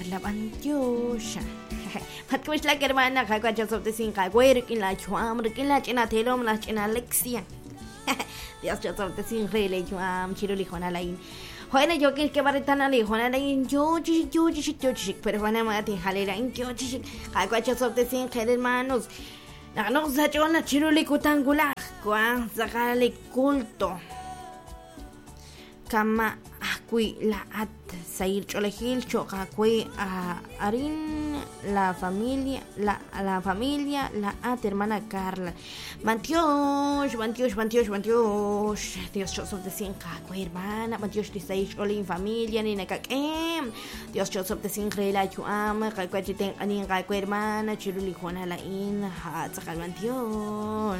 la bandiosha. Matkush la hermana, Kaguacha of the Sin Kaguer, in la Chuam, Rikila China Telom, la China Lexia. Dios just of the Sin Rele, Chiruli Honalain. Juana Jokin que barretana le Honalain, George, pero Juana Mati, Halera, in George, Kaguachas of the Sin hermanos. La no Zachona Chiruli Cutangular, Guan, Zagale culto. Kama akui la at sair cholehil chokakui arin la familia la at hermana Carla Mantiosh Dios Joseph de Cinca hermana Mantiosh de sair cholin familia ni nekakem Dios Joseph de Cinca la chuama kakwachi ten anin kakwe hermana chiruli Juana la in hat sakal Mantiosh